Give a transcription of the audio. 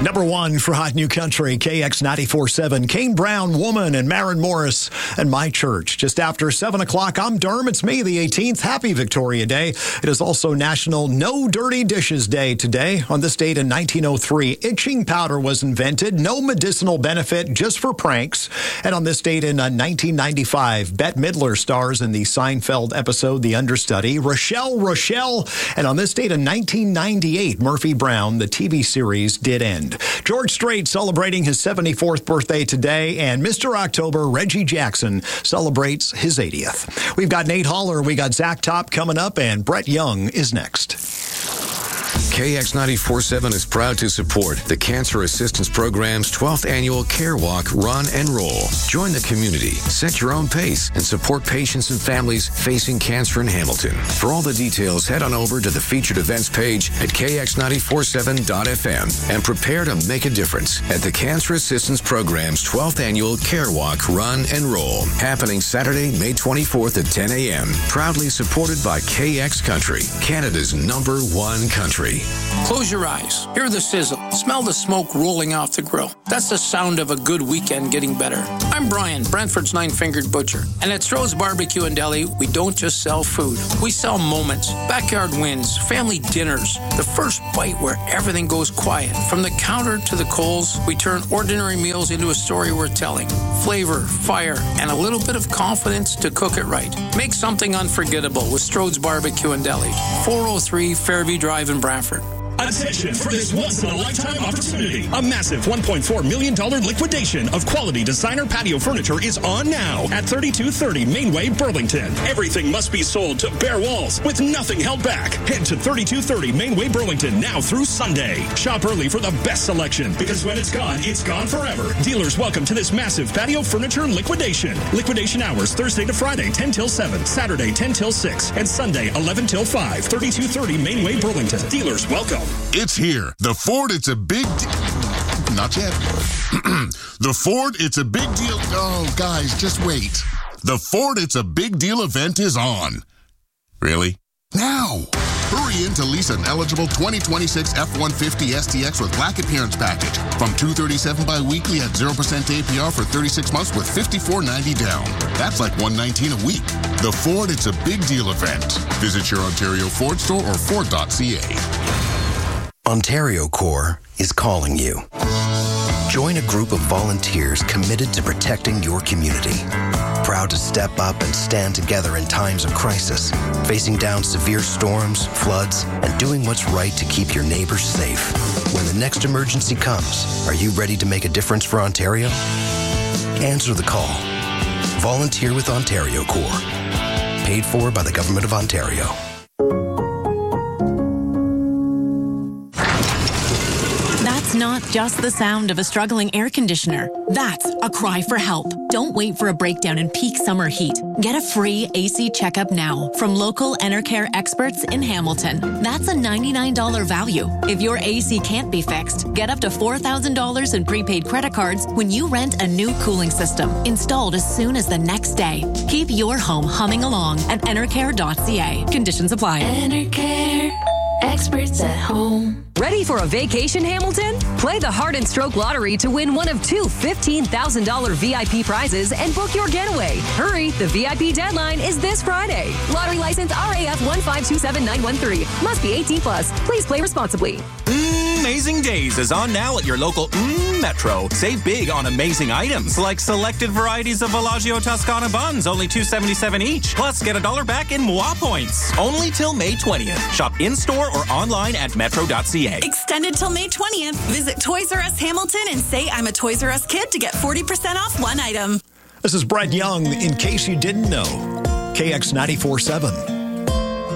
Number one for Hot New Country, KX 94.7, Kane Brown, Woman, and Maren Morris, and My Church. Just after 7 o'clock, I'm Durham. It's May the 18th. Happy Victoria Day. It is also National No Dirty Dishes Day today. On this date in 1903, itching powder was invented. No medicinal benefit, just for pranks. And on this date in 1995, Bette Midler stars in the Seinfeld episode, The Understudy. Rochelle. And on this date in 1998, Murphy Brown, the TV series, did end. George Strait celebrating his 74th birthday today, and Mr. October, Reggie Jackson, celebrates his 80th. We've got Nate Haller, we got Zach Top coming up, and Brett Young is next. KX 94.7 is proud to support the Cancer Assistance Program's 12th annual Care Walk, Run, and Roll. Join the community, set your own pace, and support patients and families facing cancer in Hamilton. For all the details, head on over to the featured events page at kx947.fm and prepare to make a difference at the Cancer Assistance Program's 12th annual Care Walk, Run, and Roll, happening Saturday, May 24th at 10 a.m. Proudly supported by KX Country, Canada's #1 country. Close your eyes. Hear the sizzle. Smell the smoke rolling off the grill. That's the sound of a good weekend getting better. I'm Brian, Brantford's Nine-Fingered Butcher. And at Stroh's Barbecue and Deli, we don't just sell food. We sell moments, backyard wins, family dinners, the first bite where everything goes quiet. From the counter to the coals, we turn ordinary meals into a story worth telling. Flavor, fire, and a little bit of confidence to cook it right. Make something unforgettable with Stroh's Barbecue and Deli. 403 Fairview Drive in Brantford. Attention for this once-in-a-lifetime opportunity. A massive $1.4 million liquidation of quality designer patio furniture is on now at 3230 Mainway, Burlington. Everything must be sold to bare walls with nothing held back. Head to 3230 Mainway, Burlington now through Sunday. Shop early for the best selection because when it's gone forever. Dealers welcome to this massive patio furniture liquidation. Liquidation hours Thursday to Friday 10 till 7, Saturday 10 till 6, and Sunday 11 till 5. 3230 Mainway, Burlington. Dealers welcome. It's here. The Ford, it's a big not yet. The Ford, it's a big deal. Oh, guys, just wait. The Ford, it's a big deal event is on. Really? Now. Hurry in to lease an eligible 2026 F-150 STX with Black Appearance Package from $237 bi-weekly at 0% APR for 36 months with $54.90 down. That's like $119 a week. The Ford, it's a big deal event. Visit your Ontario Ford store or Ford.ca. Ontario Corps is calling you. Join a group of volunteers committed to protecting your community. Proud to step up and stand together in times of crisis, facing down severe storms, floods, and doing what's right to keep your neighbors safe. When the next emergency comes, are you ready to make a difference for Ontario? Answer the call. Volunteer with Ontario Corps. Paid for by the Government of Ontario. That's not just the sound of a struggling air conditioner. That's a cry for help. Don't wait for a breakdown in peak summer heat. Get a free AC checkup now from local Enercare experts in Hamilton. That's a $99 value. If your AC can't be fixed, get up to $4,000 in prepaid credit cards when you rent a new cooling system, installed as soon as the next day. Keep your home humming along at enercare.ca. Conditions apply. Enercare. Experts at home. Ready for a vacation, Hamilton? Play the Heart and Stroke Lottery to win one of two $15,000 VIP prizes and book your getaway. Hurry, the VIP deadline is this Friday. Lottery license RAF 1527913. Must be 18 plus. Please play responsibly. Amazing Days is on now at your local Metro. Save big on amazing items like selected varieties of Villaggio Toscana buns, only $2.77 each. Plus, get $1 back in Moi points. Only till May 20th. Shop in-store or online at metro.ca. Extended till May 20th. Visit Toys R Us Hamilton and say I'm a Toys R Us kid to get 40% off one item. This is Brett Young, in case you didn't know. KX 94.7.